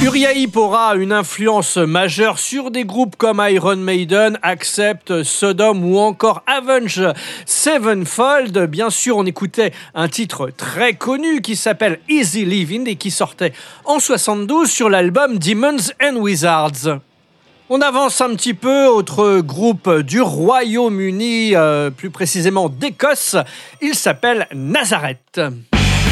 Uriah Heep aura une influence majeure sur des groupes comme Iron Maiden, Accept, Sodom ou encore Avenged Sevenfold. Bien sûr, on écoutait un titre très connu qui s'appelle Easy Living et qui sortait en 72 sur l'album Demons and Wizards. On avance un petit peu, autre groupe du Royaume-Uni, plus précisément d'Écosse, il s'appelle Nazareth.